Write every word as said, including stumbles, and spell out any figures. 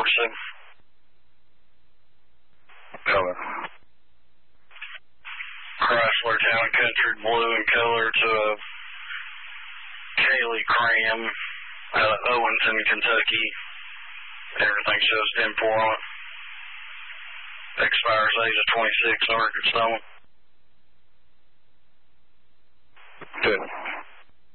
forty-seven. Color. Chrysler Town and Country, blue in color, to a Kaylee Cram, uh, Owenton, Kentucky. Everything shows ten four on it. Expires age of twenty-six, Arkansas. Good.